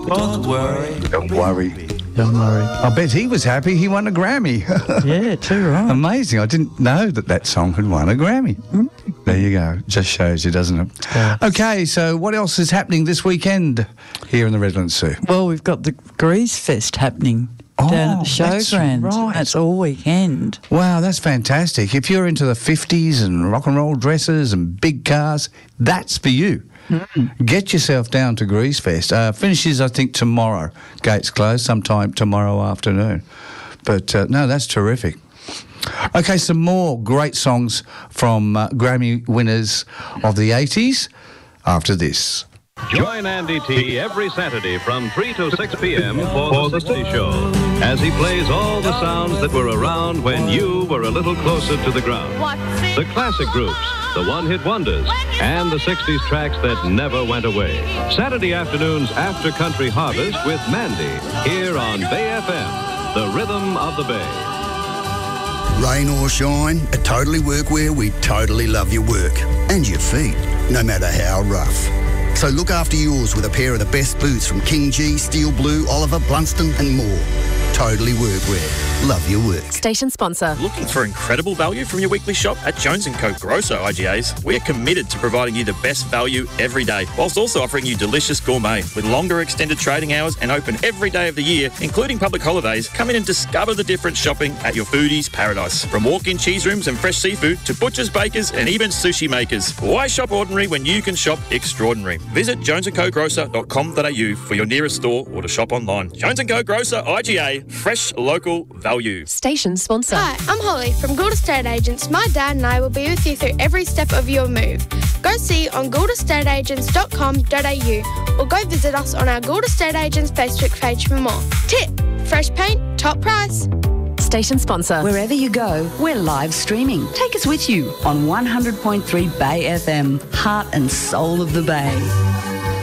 Don't worry. Don't worry. Don't worry. I bet he was happy he won a Grammy. Yeah, too right. Amazing. I didn't know that song had won a Grammy. There you go. Just shows you, doesn't it? Yeah. Okay, so what else is happening this weekend here in the Redlands Zoo? Well, we've got the Grease Fest happening down at the that's showground. right. That's all weekend. Wow, that's fantastic. If you're into the 50s and rock and roll dresses and big cars, that's for you. Get yourself down to Grease Fest. Finishes, I think, tomorrow. Gates closed sometime tomorrow afternoon. But, no, that's terrific. Okay, some more great songs from Grammy winners of the 80s after this. Join Andy T every Saturday from 3 to 6 p.m. for the 60s Show, as he plays all the sounds that were around when you were a little closer to the ground. The classic groups, the one-hit wonders, and the 60s tracks that never went away. Saturday afternoons after Country Harvest with Mandy, here on Bay FM, the rhythm of the Bay. Rain or shine, at Totally Workwear, we totally love your work and your feet, no matter how rough. So look after yours with a pair of the best boots from King G, Steel Blue, Oliver, Blunston and more. Totally Workwear. Love your work. Station sponsor. Looking for incredible value from your weekly shop? At Jones & Co Grocer IGAs, we are committed to providing you the best value every day, whilst also offering you delicious gourmet. With longer extended trading hours and open every day of the year, including public holidays, come in and discover the difference shopping at your foodie's paradise. From walk-in cheese rooms and fresh seafood to butchers, bakers and even sushi makers. Why shop ordinary when you can shop extraordinary? Visit jonesandcogrocer.com.au for your nearest store or to shop online. Jones & Co Grocer IGA, fresh local value. Station sponsor. Hi, I'm Holly from Gould Estate Agents. My dad and I will be with you through every step of your move. Go see on gouldestateagents.com.au or go visit us on our Gould Estate Agents Facebook page for more. Tip, fresh paint, top price. Station sponsor. Wherever you go, we're live streaming. Take us with you on 100.3 Bay FM, heart and soul of the Bay.